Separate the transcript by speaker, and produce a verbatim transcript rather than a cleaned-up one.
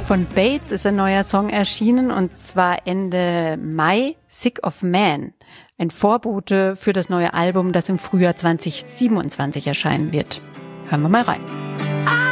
Speaker 1: Von Bates ist ein neuer Song erschienen, und zwar Ende Mai, Sick of Man. Ein Vorbote für das neue Album, das im Frühjahr zwanzig siebenundzwanzig erscheinen wird. Hören wir mal rein.